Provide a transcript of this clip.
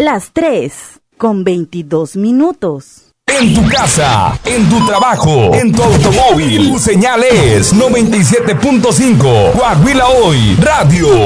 Las 3:22. En tu casa, en tu trabajo, en tu automóvil, tu señal es 97.5. Coahuila Hoy Radio.